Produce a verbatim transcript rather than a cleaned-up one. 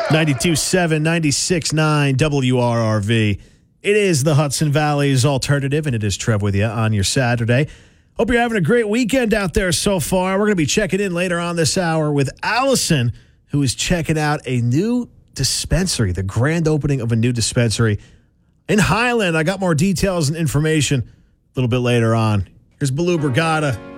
ninety-two point seven, ninety-six point nine W R R V. It is the Hudson Valley's alternative, and it is Trev with you on your Saturday. Hope you're having a great weekend out there so far. We're going to be checking in later on this hour with Allison, who is checking out a new dispensary, the grand opening of a new dispensary in Highland. I got more details and information a little bit later on. Here's Baloo Brigada.